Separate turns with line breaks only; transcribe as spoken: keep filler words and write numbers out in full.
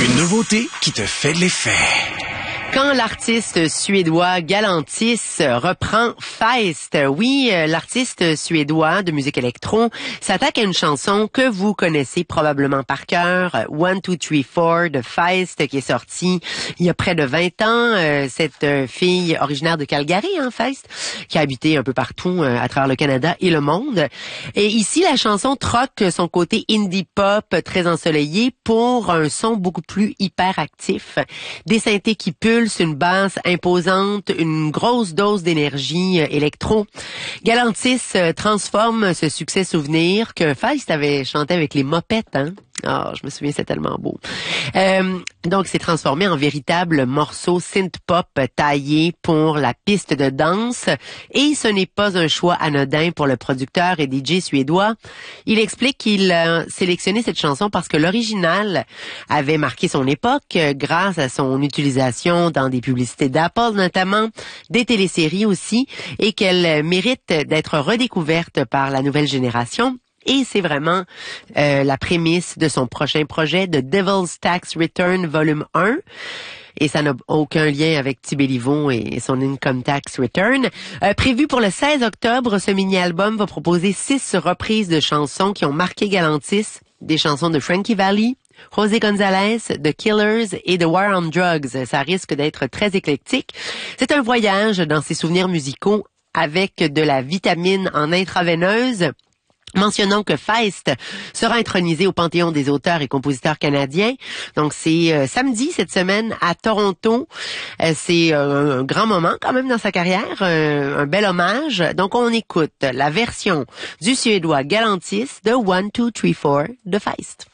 Une nouveauté qui te fait de l'effet.
Quand l'artiste suédois Galantis reprend Feist, oui, l'artiste suédois de musique électro s'attaque à une chanson que vous connaissez probablement par cœur, One, Two, Three, Four de Feist, qui est sortie il y a près de vingt ans. Cette fille originaire de Calgary, hein, Feist, qui a habité un peu partout à travers le Canada et le monde. Et ici, la chanson troque son côté indie pop très ensoleillé pour un son beaucoup plus hyperactif, des synthés qui pulsent, une basse imposante, une grosse dose d'énergie euh, électro. Galantis euh, transforme ce succès souvenir que Feist avait chanté avec les Mopettes, hein. Ah, oh, je me souviens, c'est tellement beau. Euh, donc, c'est transformé en véritable morceau synth-pop taillé pour la piste de danse. Et ce n'est pas un choix anodin pour le producteur et D J suédois. Il explique qu'il a sélectionné cette chanson parce que l'original avait marqué son époque grâce à son utilisation dans des publicités d'Apple notamment, des téléséries aussi, et qu'elle mérite d'être redécouverte par la nouvelle génération. Et c'est vraiment euh, la prémisse de son prochain projet, de Devil's Tax Return Volume un. Et ça n'a aucun lien avec Thibé Livon et son Income Tax Return. Euh, prévu pour le seize octobre, ce mini-album va proposer six reprises de chansons qui ont marqué Galantis, des chansons de Frankie Valli, José González, The Killers et The War on Drugs. Ça risque d'être très éclectique. C'est un voyage dans ses souvenirs musicaux avec de la vitamine en intraveineuse. Mentionnons que Feist sera intronisé au Panthéon des auteurs et compositeurs canadiens. Donc, c'est euh, samedi cette semaine à Toronto. Euh, c'est euh, un grand moment quand même dans sa carrière, euh, un bel hommage. Donc, on écoute la version du Suédois Galantis de One, Two, Three, Four de Feist.